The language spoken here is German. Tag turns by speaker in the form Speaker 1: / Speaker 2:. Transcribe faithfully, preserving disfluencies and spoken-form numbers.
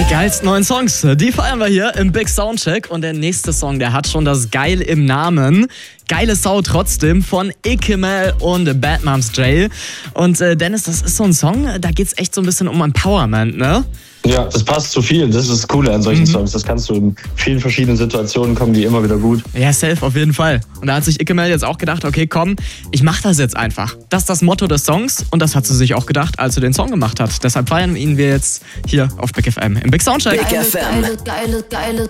Speaker 1: Die geilsten neuen Songs, die feiern wir hier im Big Soundcheck. Und der nächste Song, der hat schon das Geil im Namen. Geile Sau trotzdem von Ikemel und Bad Moms Jail. Und äh, Dennis, das ist so ein Song, da geht's echt so ein bisschen um Empowerment, ne?
Speaker 2: Ja, das passt zu vielen. Das ist das Coole an solchen mhm. Songs. Das kannst du in vielen verschiedenen Situationen, kommen die immer wieder gut.
Speaker 1: Ja, safe, auf jeden Fall. Und da hat sich Ikemel jetzt auch gedacht, okay, komm, ich mach das jetzt einfach. Das ist das Motto des Songs und das hat sie sich auch gedacht, als sie den Song gemacht hat. Deshalb feiern ihn wir jetzt hier auf Big F M im Big Soundcheck.
Speaker 3: Big F M. Geile, geile, geile,